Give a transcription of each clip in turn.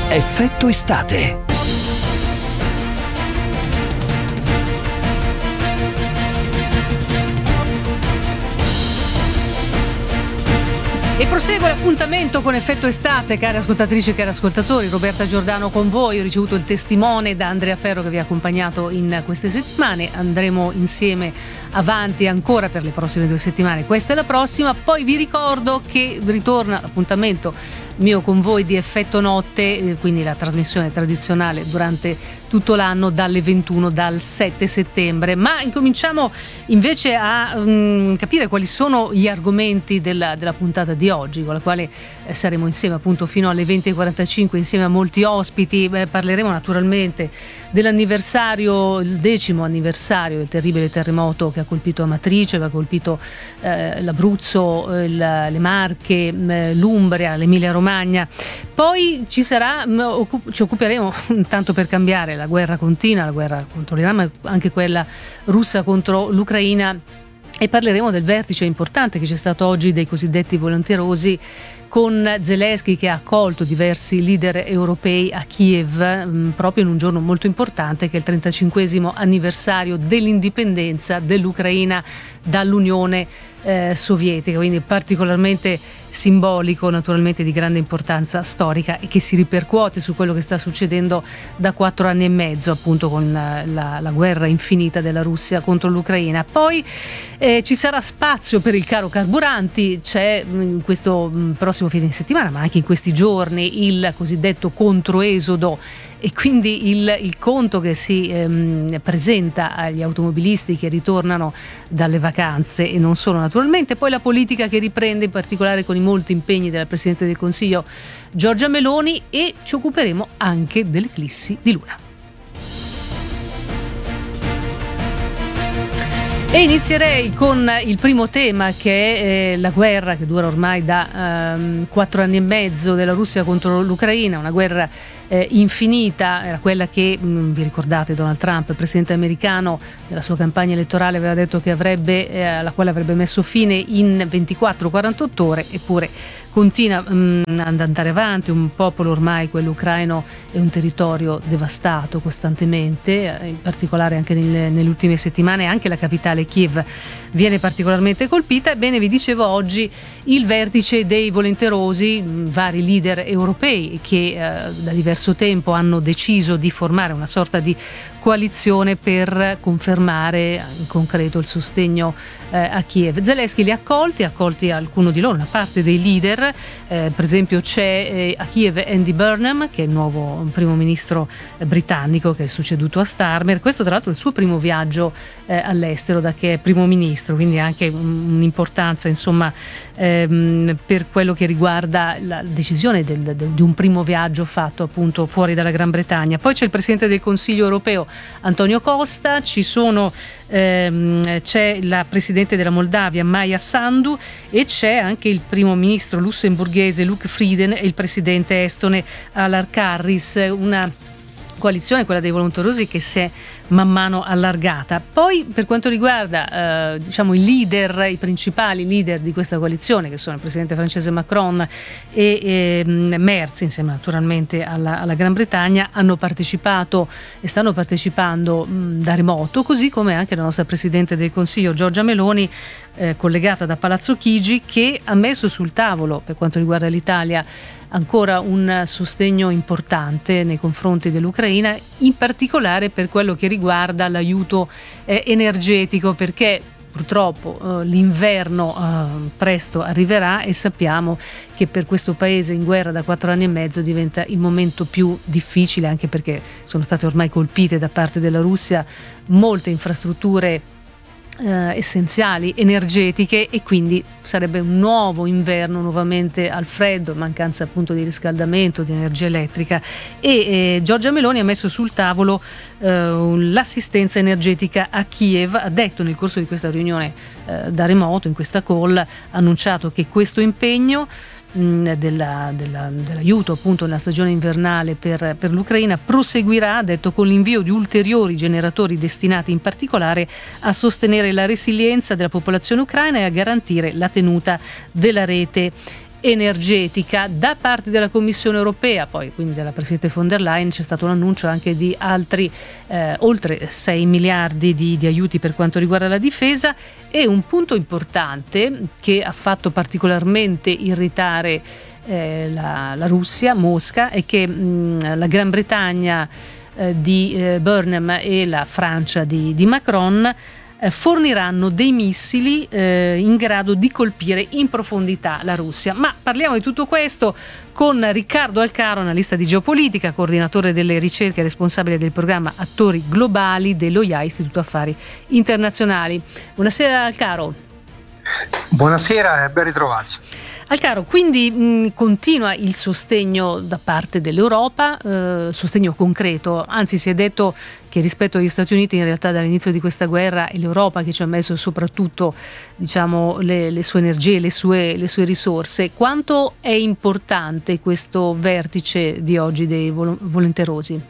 Effetto estate. E prosegue l'appuntamento con Effetto Estate, cari ascoltatrici e cari ascoltatori. Roberta Giordano con voi. Ho ricevuto il testimone da Andrea Ferro che vi ha accompagnato in queste settimane. Andremo insieme avanti ancora per le prossime 2 settimane. Questa è la prossima. Poi vi ricordo che ritorna l'appuntamento mio con voi di Effetto Notte, quindi la trasmissione tradizionale durante tutto l'anno dalle 21, dal 7 settembre. Ma incominciamo invece a capire quali sono gli argomenti della puntata di oggi, con la quale saremo insieme appunto fino alle 20:45 insieme a molti ospiti. Parleremo naturalmente dell'anniversario, il 10° anniversario del terribile terremoto che ha colpito Amatrice, che ha colpito l'Abruzzo, le Marche, l'Umbria, l'Emilia-Romagna. Poi ci occuperemo, tanto per cambiare, la guerra continua, la guerra contro l'Iran, ma anche quella russa contro l'Ucraina. E parleremo del vertice importante che c'è stato oggi dei cosiddetti volenterosi, con Zelensky che ha accolto diversi leader europei a Kiev proprio in un giorno molto importante che è il 35° anniversario dell'indipendenza dell'Ucraina dall'Unione Sovietica, quindi particolarmente simbolico, naturalmente di grande importanza storica e che si ripercuote su quello che sta succedendo da 4 anni e mezzo, appunto, con la guerra infinita della Russia contro l'Ucraina. Poi ci sarà spazio per il caro carburanti, c'è in questo prossimo fine settimana, ma anche in questi giorni, il cosiddetto controesodo e quindi il conto che si presenta agli automobilisti che ritornano dalle vacanze e non solo, naturalmente. Poi la politica che riprende, in particolare con i molti impegni della Presidente del Consiglio Giorgia Meloni, e ci occuperemo anche dell'eclissi di luna. E inizierei con il primo tema, che è la guerra che dura ormai da 4 anni e mezzo della Russia contro l'Ucraina, una guerra infinita. Era quella che, vi ricordate, Donald Trump, presidente americano, nella sua campagna elettorale aveva detto che alla quale avrebbe messo fine in 24-48 ore, eppure continua ad andare avanti. Un popolo, ormai quello ucraino, è un territorio devastato costantemente, in particolare anche nelle ultime settimane. Anche la capitale Kiev viene particolarmente colpita. Ebbene, vi dicevo, oggi il vertice dei volenterosi, vari leader europei che da diverso tempo hanno deciso di formare una sorta di coalizione per confermare in concreto il sostegno a Kiev. Zelensky li ha accolti alcuni di loro, una parte dei leader. Per esempio c'è a Kiev Andy Burnham, che è il nuovo primo ministro britannico, che è succeduto a Starmer. Questo tra l'altro è il suo primo viaggio all'estero da che è primo ministro, quindi anche un'importanza, insomma, per quello che riguarda la decisione di un primo viaggio fatto appunto fuori dalla Gran Bretagna. Poi c'è il Presidente del Consiglio europeo Antonio Costa, c'è la Presidente della Moldavia Maia Sandu, e c'è anche il primo ministro lussemburghese Luc Frieden e il presidente estone Alar Karis. Una coalizione, quella dei volenterosi, che si è man mano allargata. Poi, per quanto riguarda i principali leader di questa coalizione, che sono il presidente francese Macron e Merz, insieme naturalmente alla Gran Bretagna, hanno partecipato e stanno partecipando da remoto, così come anche la nostra Presidente del Consiglio Giorgia Meloni, collegata da Palazzo Chigi, che ha messo sul tavolo, per quanto riguarda l'Italia, ancora un sostegno importante nei confronti dell'Ucraina, in particolare per quello che riguarda l'aiuto energetico, perché purtroppo l'inverno presto arriverà e sappiamo che per questo paese in guerra da 4 anni e mezzo diventa il momento più difficile, anche perché sono state ormai colpite da parte della Russia molte infrastrutture essenziali energetiche, e quindi sarebbe un nuovo inverno nuovamente al freddo, mancanza appunto di riscaldamento, di energia elettrica. E Giorgia Meloni ha messo sul tavolo l'assistenza energetica a Kiev. Ha detto nel corso di questa riunione da remoto, in questa call, ha annunciato che questo impegno dell'aiuto appunto nella stagione invernale per l'Ucraina proseguirà, ha detto, con l'invio di ulteriori generatori destinati in particolare a sostenere la resilienza della popolazione ucraina e a garantire la tenuta della rete energetica. Da parte della Commissione europea, poi quindi della Presidente von der Leyen, c'è stato un annuncio anche di altri oltre 6 miliardi di aiuti per quanto riguarda la difesa, e un punto importante che ha fatto particolarmente irritare la Russia, Mosca, è che la Gran Bretagna di Burnham e la Francia di Macron forniranno dei missili in grado di colpire in profondità la Russia. Ma parliamo di tutto questo con Riccardo Alcaro, analista di geopolitica, coordinatore delle ricerche e responsabile del programma Attori Globali dello IA, Istituto Affari Internazionali. Buonasera Alcaro. Buonasera e ben ritrovati. Alcaro, quindi continua il sostegno da parte dell'Europa, sostegno concreto, anzi si è detto che rispetto agli Stati Uniti in realtà dall'inizio di questa guerra è l'Europa che ci ha messo soprattutto, diciamo, le sue energie, le sue risorse. Quanto è importante questo vertice di oggi dei volenterosi?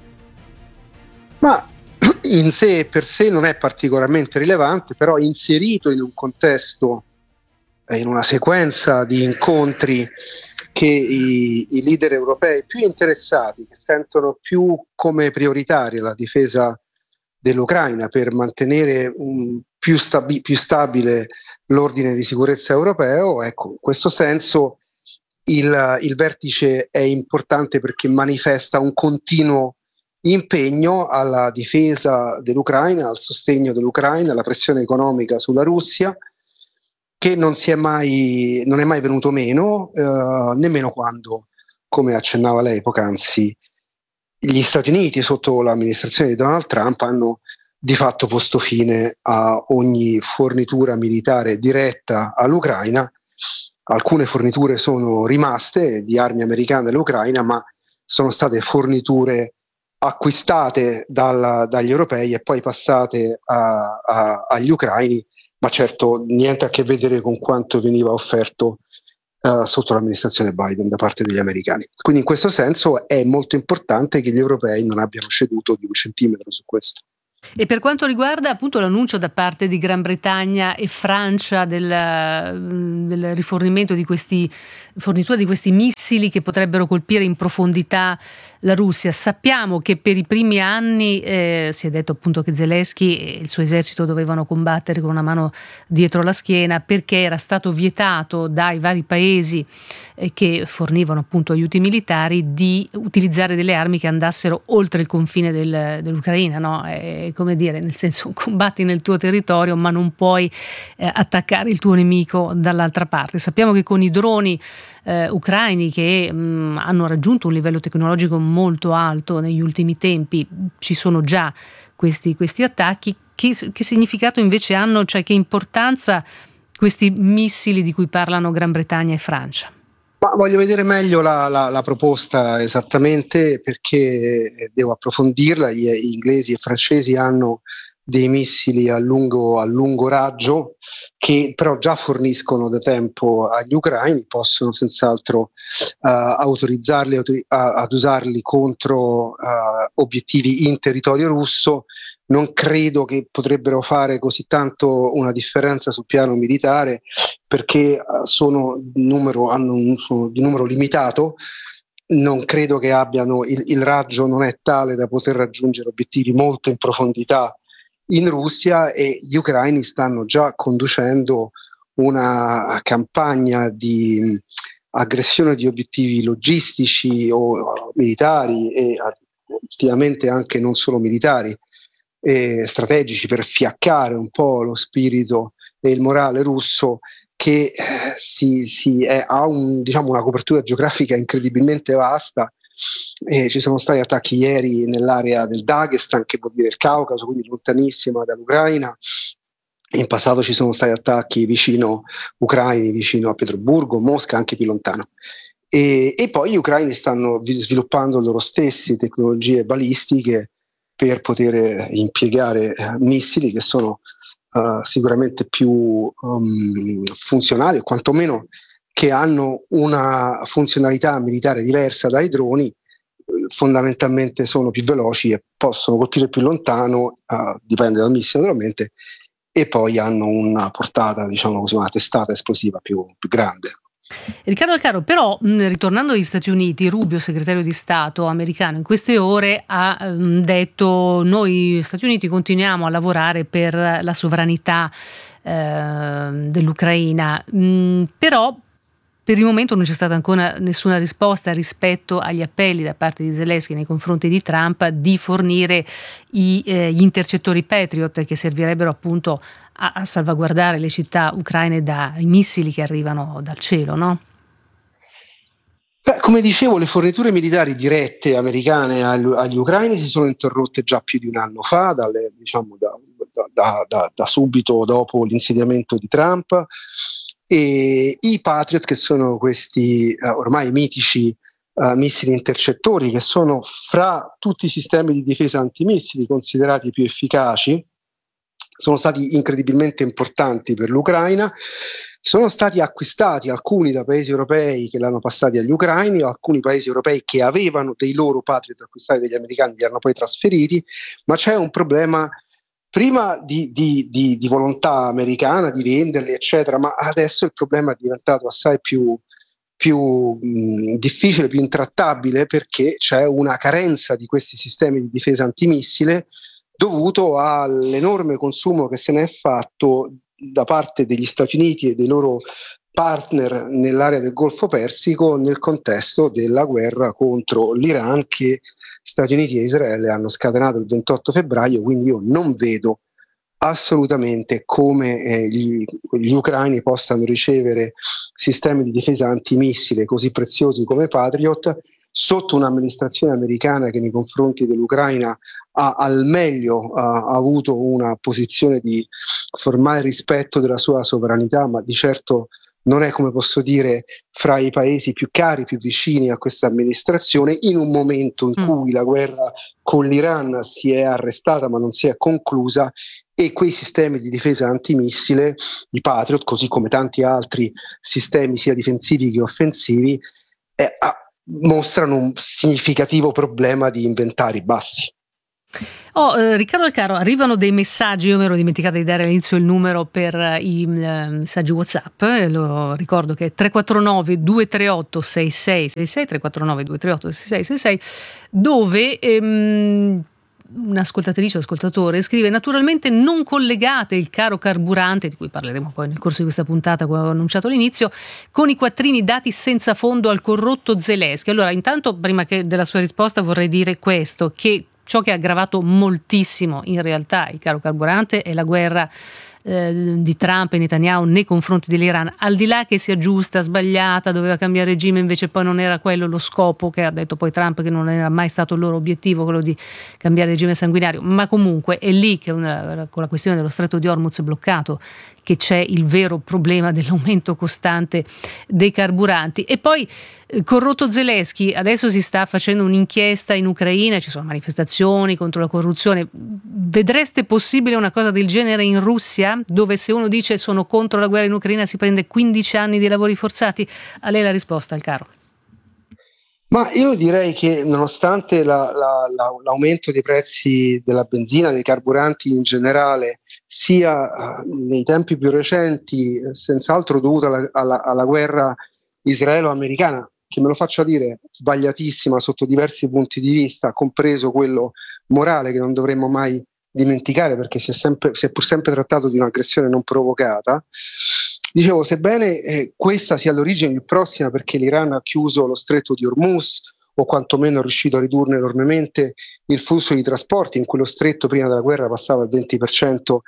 Ma in sé e per sé non è particolarmente rilevante, però inserito in un contesto, in una sequenza di incontri che i leader europei più interessati, che sentono più come prioritaria la difesa dell'Ucraina per mantenere più stabile l'ordine di sicurezza europeo, ecco, in questo senso il vertice è importante perché manifesta un continuo impegno alla difesa dell'Ucraina, al sostegno dell'Ucraina, alla pressione economica sulla Russia, che non è mai venuto meno, nemmeno quando, come accennava lei poc'anzi, gli Stati Uniti sotto l'amministrazione di Donald Trump hanno di fatto posto fine a ogni fornitura militare diretta all'Ucraina. Alcune forniture sono rimaste di armi americane all'Ucraina, ma sono state forniture acquistate dagli europei e poi passate agli ucraini, ma certo niente a che vedere con quanto veniva offerto sotto l'amministrazione Biden da parte degli americani. Quindi in questo senso è molto importante che gli europei non abbiano ceduto di un centimetro su questo. E per quanto riguarda appunto l'annuncio da parte di Gran Bretagna e Francia del rifornimento di fornitura di questi missili che potrebbero colpire in profondità la Russia, sappiamo che per i primi anni si è detto appunto che Zelensky e il suo esercito dovevano combattere con una mano dietro la schiena perché era stato vietato dai vari paesi che fornivano appunto aiuti militari di utilizzare delle armi che andassero oltre il confine dell'Ucraina, no? Come dire, nel senso, combatti nel tuo territorio ma non puoi attaccare il tuo nemico dall'altra parte. Sappiamo che con i droni ucraini che hanno raggiunto un livello tecnologico molto alto negli ultimi tempi ci sono già questi attacchi. Che significato invece hanno, cioè che importanza questi missili di cui parlano Gran Bretagna e Francia? Ma voglio vedere meglio la proposta esattamente, perché devo approfondirla. Gli inglesi e francesi hanno dei missili a lungo raggio che però già forniscono da tempo agli ucraini, possono senz'altro autorizzarli ad usarli contro obiettivi in territorio russo. Non credo che potrebbero fare così tanto una differenza sul piano militare, perché sono di numero limitato. Non credo che abbiano il raggio, non è tale da poter raggiungere obiettivi molto in profondità in Russia, e gli ucraini stanno già conducendo una campagna di aggressione di obiettivi logistici o militari e effettivamente anche non solo militari, strategici, per fiaccare un po' lo spirito e il morale russo, che ha una copertura geografica incredibilmente vasta. Ci sono stati attacchi ieri nell'area del Dagestan, che vuol dire il Caucaso, quindi lontanissima dall'Ucraina. In passato ci sono stati attacchi ucraini vicino a Pietroburgo, Mosca, anche più lontano. E poi gli ucraini stanno sviluppando loro stessi tecnologie balistiche per poter impiegare missili che sono sicuramente più funzionali, o quantomeno che hanno una funzionalità militare diversa dai droni. Fondamentalmente sono più veloci e possono colpire più lontano, dipende dal missile naturalmente, e poi hanno una portata, diciamo così, una testata esplosiva più grande. Riccardo Alcaro, però ritornando agli Stati Uniti, Rubio, segretario di Stato americano, in queste ore ha detto: noi Stati Uniti continuiamo a lavorare per la sovranità dell'Ucraina, però per il momento non c'è stata ancora nessuna risposta rispetto agli appelli da parte di Zelensky nei confronti di Trump di fornire gli intercettori Patriot, che servirebbero appunto a salvaguardare le città ucraine dai missili che arrivano dal cielo, no? Come dicevo, le forniture militari dirette americane agli ucraini si sono interrotte già più di un anno fa, diciamo, da subito dopo l'insediamento di Trump, e i Patriot, che sono questi ormai mitici missili intercettori, che sono fra tutti i sistemi di difesa antimissili considerati i più efficaci, sono stati incredibilmente importanti per l'Ucraina. Sono stati acquistati alcuni da paesi europei che l'hanno passati agli ucraini, o alcuni paesi europei che avevano dei loro Patriot acquistati dagli americani, li hanno poi trasferiti, ma c'è un problema prima di volontà americana di venderli, eccetera, ma adesso il problema è diventato assai più difficile, più intrattabile, perché c'è una carenza di questi sistemi di difesa antimissile dovuto all'enorme consumo che se ne è fatto da parte degli Stati Uniti e dei loro partner nell'area del Golfo Persico nel contesto della guerra contro l'Iran, che Stati Uniti e Israele hanno scatenato il 28 febbraio, quindi io non vedo assolutamente come gli ucraini possano ricevere sistemi di difesa antimissile così preziosi come Patriot sotto un'amministrazione americana che nei confronti dell'Ucraina ha al meglio avuto una posizione di formale rispetto della sua sovranità, ma di certo non è, come posso dire, fra i paesi più cari, più vicini a questa amministrazione, in un momento in cui la guerra con l'Iran si è arrestata ma non si è conclusa, e quei sistemi di difesa antimissile, i Patriot, così come tanti altri sistemi sia difensivi che offensivi, mostrano un significativo problema di inventari bassi. Riccardo Alcaro, arrivano dei messaggi, io mi ero dimenticata di dare all'inizio il numero per i messaggi WhatsApp, lo ricordo che è 349 238 6666, 349 238 6666, dove un'ascoltatrice o ascoltatore scrive: naturalmente non collegate il caro carburante, di cui parleremo poi nel corso di questa puntata, come ho annunciato all'inizio, con i quattrini dati senza fondo al corrotto Zelensky. Allora, intanto, prima che della sua risposta, vorrei dire questo, che ciò che ha aggravato moltissimo in realtà il caro carburante è la guerra di Trump e Netanyahu nei confronti dell'Iran, al di là che sia giusta, sbagliata, doveva cambiare regime, invece poi non era quello lo scopo, che ha detto poi Trump che non era mai stato il loro obiettivo, quello di cambiare regime sanguinario, ma comunque è lì che con la questione dello stretto di Hormuz bloccato che c'è il vero problema dell'aumento costante dei carburanti. E poi corrotto Zelensky, adesso si sta facendo un'inchiesta in Ucraina, ci sono manifestazioni contro la corruzione. Vedreste possibile una cosa del genere in Russia, dove se uno dice sono contro la guerra in Ucraina si prende 15 anni di lavori forzati? A lei la risposta, Alcaro. Ma io direi che nonostante l'aumento dei prezzi della benzina, dei carburanti in generale, sia nei tempi più recenti, senz'altro dovuto alla guerra israelo-americana, che me lo faccia dire, sbagliatissima sotto diversi punti di vista, compreso quello morale, che non dovremmo mai dimenticare, perché si è pur sempre trattato di un'aggressione non provocata. Dicevo, sebbene questa sia l'origine più prossima perché l'Iran ha chiuso lo stretto di Hormuz, o quantomeno è riuscito a ridurre enormemente il flusso di trasporti, in quello stretto prima della guerra passava il 20%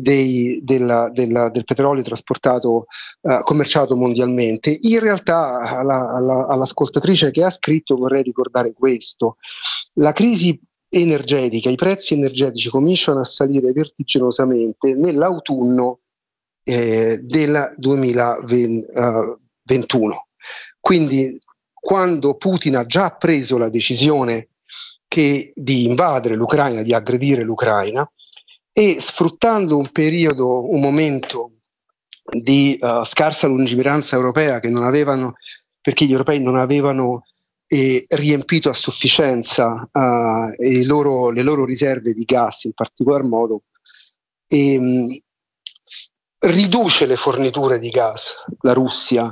del petrolio trasportato, commerciato mondialmente. In realtà all'ascoltatrice che ha scritto vorrei ricordare questo: la crisi energetica, i prezzi energetici cominciano a salire vertiginosamente nell'autunno del 2021. Quindi quando Putin ha già preso la decisione di invadere l'Ucraina, di aggredire l'Ucraina, e sfruttando un momento di scarsa lungimiranza europea, che non avevano, perché gli europei non avevano riempito a sufficienza le loro riserve di gas in particolar modo, riduce le forniture di gas, la Russia,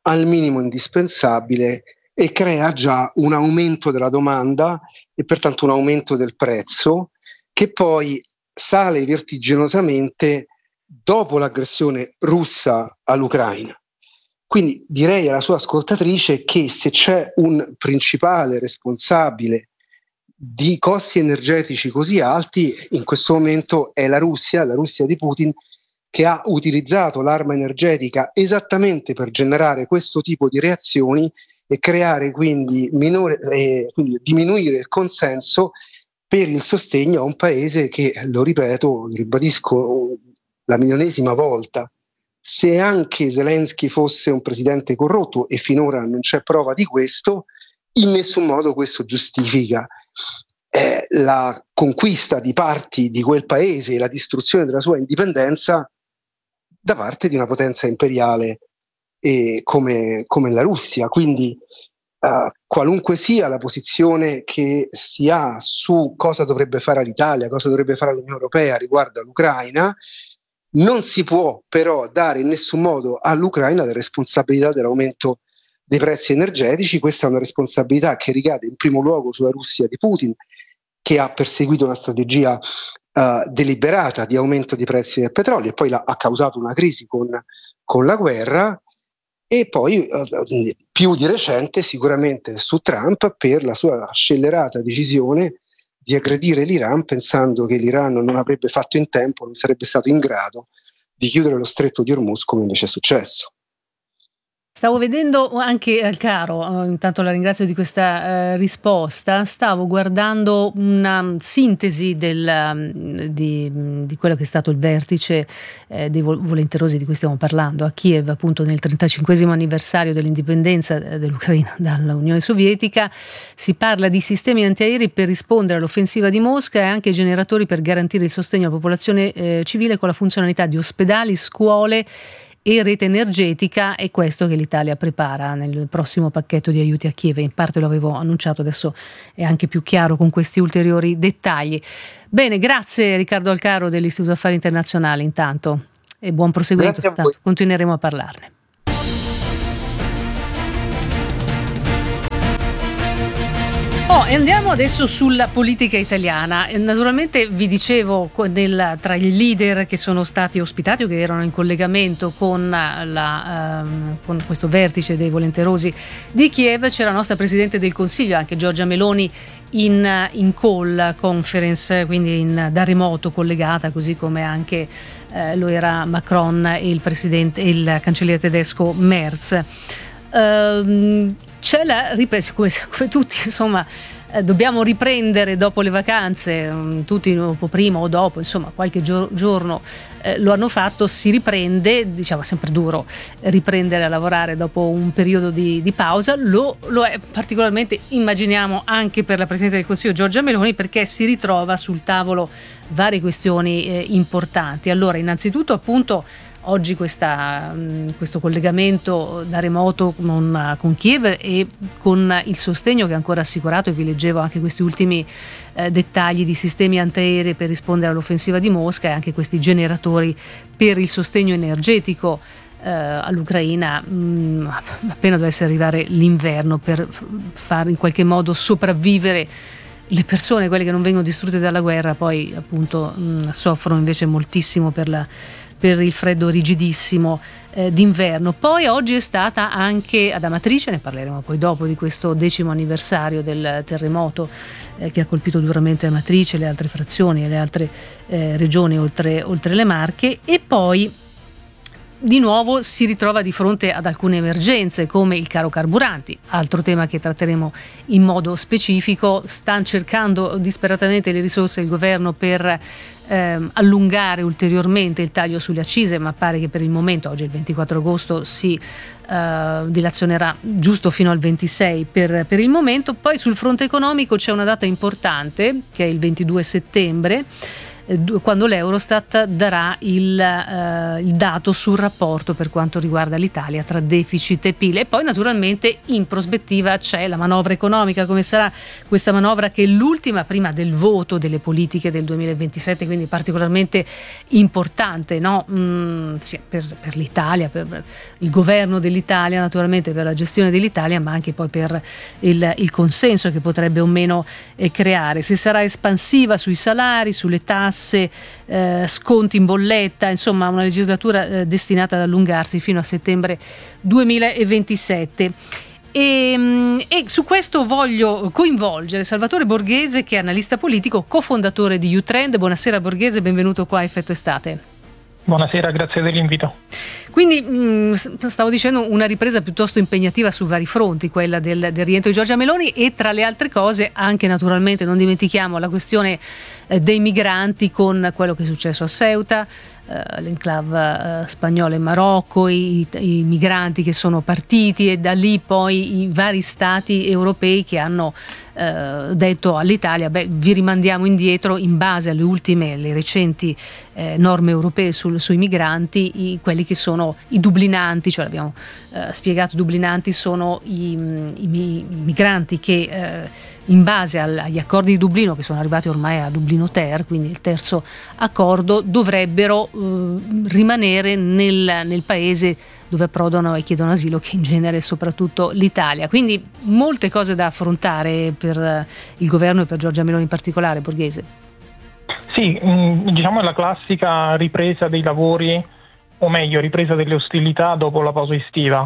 al minimo indispensabile e crea già un aumento della domanda e pertanto un aumento del prezzo, che poi sale vertiginosamente dopo l'aggressione russa all'Ucraina. Quindi direi alla sua ascoltatrice che se c'è un principale responsabile di costi energetici così alti, in questo momento è la Russia di Putin, che ha utilizzato l'arma energetica esattamente per generare questo tipo di reazioni e creare quindi diminuire il consenso per il sostegno a un paese che, lo ripeto, lo ribadisco la milionesima volta, se anche Zelensky fosse un presidente corrotto, e finora non c'è prova di questo, in nessun modo questo giustifica la conquista di parti di quel paese e la distruzione della sua indipendenza da parte di una potenza imperiale come la Russia. Quindi qualunque sia la posizione che si ha su cosa dovrebbe fare l'Italia, cosa dovrebbe fare l'Unione Europea riguardo all'Ucraina, non si può però dare in nessun modo all'Ucraina la responsabilità dell'aumento dei prezzi energetici. Questa è una responsabilità che ricade in primo luogo sulla Russia di Putin, che ha perseguito una strategia deliberata di aumento dei prezzi del petrolio e poi ha causato una crisi con la guerra, e poi più di recente sicuramente su Trump per la sua scellerata decisione di aggredire l'Iran, pensando che l'Iran non avrebbe fatto in tempo, non sarebbe stato in grado di chiudere lo stretto di Hormuz come invece è successo. Stavo vedendo anche Alcaro, intanto la ringrazio di questa risposta, stavo guardando una sintesi di quello che è stato il vertice dei volenterosi di cui stiamo parlando a Kiev, appunto nel 35esimo anniversario dell'indipendenza dell'Ucraina dall'Unione Sovietica. Si parla di sistemi antiaerei per rispondere all'offensiva di Mosca e anche generatori per garantire il sostegno alla popolazione civile con la funzionalità di ospedali, scuole e rete energetica. È questo che l'Italia prepara nel prossimo pacchetto di aiuti a Kiev. In parte lo avevo annunciato, adesso è anche più chiaro con questi ulteriori dettagli. Bene, grazie Riccardo Alcaro dell'Istituto Affari Internazionali intanto, e buon proseguimento, tanto continueremo a parlarne. E andiamo adesso sulla politica italiana. Naturalmente vi dicevo tra i leader che sono stati ospitati o che erano in collegamento con questo vertice dei volenterosi di Kiev c'era la nostra Presidente del Consiglio, anche Giorgia Meloni, in call conference, quindi da remoto collegata, così come anche lo era Macron e il cancelliere tedesco Merz. C'è la ripresa, come tutti, insomma, dobbiamo riprendere dopo le vacanze, tutti un po' prima o dopo, insomma qualche giorno lo hanno fatto, si riprende, diciamo è sempre duro riprendere a lavorare dopo un periodo di pausa, lo è particolarmente, immaginiamo, anche per la Presidente del Consiglio Giorgia Meloni, perché si ritrova sul tavolo varie questioni importanti. Allora, innanzitutto appunto oggi questo collegamento da remoto con Kiev e con il sostegno che è ancora assicurato, e vi leggevo anche questi ultimi dettagli di sistemi antiaerei per rispondere all'offensiva di Mosca e anche questi generatori per il sostegno energetico all'Ucraina appena dovesse arrivare l'inverno, per far in qualche modo sopravvivere le persone, quelle che non vengono distrutte dalla guerra, poi appunto soffrono invece moltissimo per il freddo rigidissimo d'inverno. Poi oggi è stata anche ad Amatrice, ne parleremo poi dopo, di questo 10° anniversario del terremoto che ha colpito duramente Amatrice, le altre frazioni e le altre regioni oltre le Marche, e poi di nuovo si ritrova di fronte ad alcune emergenze come il caro carburanti, altro tema che tratteremo in modo specifico. Stanno cercando disperatamente le risorse del governo per allungare ulteriormente il taglio sulle accise, ma pare che per il momento, oggi è il 24 agosto, si dilazionerà giusto fino al 26 per il momento. Poi sul fronte economico c'è una data importante che è il 22 settembre, quando l'Eurostat darà il dato sul rapporto per quanto riguarda l'Italia tra deficit e PIL. E poi naturalmente in prospettiva c'è la manovra economica. Come sarà questa manovra, che è l'ultima prima del voto delle politiche del 2027, quindi particolarmente importante, no? Sì, per l'Italia, per il governo dell'Italia, naturalmente per la gestione dell'Italia, ma anche poi per il consenso che potrebbe o meno creare. Se sarà espansiva sui salari, sulle tasse, sconti in bolletta, insomma una legislatura destinata ad allungarsi fino a settembre 2027. E su questo voglio coinvolgere Salvatore Borghese, che è analista politico, cofondatore di Utrend. Buonasera Borghese, benvenuto qua a Effetto Estate. Buonasera, grazie dell'invito. Quindi stavo dicendo una ripresa piuttosto impegnativa su vari fronti, quella del rientro di Giorgia Meloni, e tra le altre cose anche naturalmente non dimentichiamo la questione dei migranti, con quello che è successo a Ceuta, l'enclave spagnola in Marocco, i migranti che sono partiti, e da lì poi i vari stati europei che hanno detto all'Italia: vi rimandiamo indietro in base alle recenti norme europee sui migranti, quelli che sono i dublinanti, cioè l'abbiamo spiegato, i dublinanti sono i migranti che in base agli accordi di Dublino, che sono arrivati ormai a Dublino Ter, quindi il terzo accordo, dovrebbero rimanere nel paese dove approdano e chiedono asilo, che in genere è soprattutto l'Italia. Quindi molte cose da affrontare per il governo e per Giorgia Meloni in particolare, Borghese. Sì, diciamo è la classica ripresa dei lavori, o meglio ripresa delle ostilità dopo la pausa estiva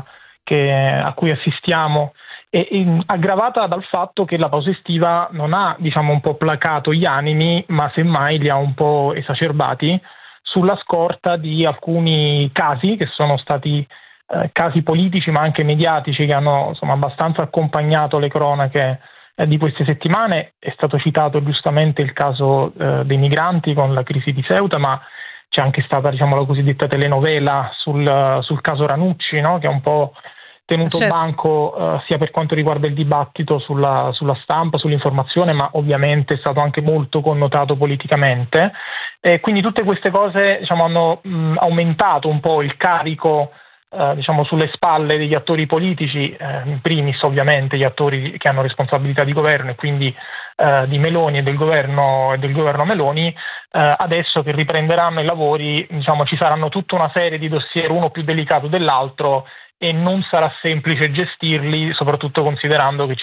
a cui assistiamo, e aggravata dal fatto che la pausa estiva non ha, diciamo, un po' placato gli animi, ma semmai li ha un po' esacerbati, sulla scorta di alcuni casi che sono stati casi politici ma anche mediatici, che hanno insomma abbastanza accompagnato le cronache di queste settimane. È stato citato giustamente il caso dei migranti con la crisi di Ceuta, ma c'è anche stata, diciamo, la cosiddetta telenovela sul caso Ranucci, no? Che è un po' tenuto banco sia per quanto riguarda il dibattito sulla stampa, sull'informazione, ma ovviamente è stato anche molto connotato politicamente. Quindi tutte queste cose, diciamo, hanno aumentato un po' il carico diciamo sulle spalle degli attori politici, in primis ovviamente gli attori che hanno responsabilità di governo, e quindi di Meloni e del governo Meloni. Adesso che riprenderanno i lavori, diciamo, ci saranno tutta una serie di dossier, uno più delicato dell'altro, e non sarà semplice gestirli, soprattutto considerando che